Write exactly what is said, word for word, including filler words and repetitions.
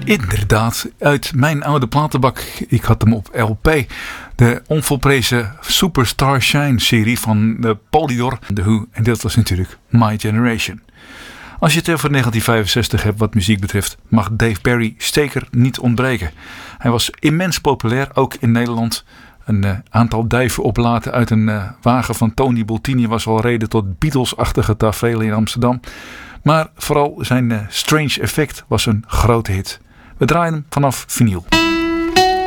Inderdaad, uit mijn oude platenbak. Ik had hem op L P. De onvolprezen Superstar Shine serie van de Polydor, The Who. En dat was natuurlijk My Generation. Als je het over negentien vijfenzestig hebt wat muziek betreft, mag Dave Berry zeker niet ontbreken. Hij was immens populair, ook in Nederland. Een uh, aantal duiven oplaten uit een uh, wagen van Tony Bottini was al reden tot Beatles-achtige taferelen in Amsterdam. Maar vooral zijn uh, Strange Effect was een grote hit. We draaien hem vanaf vinyl.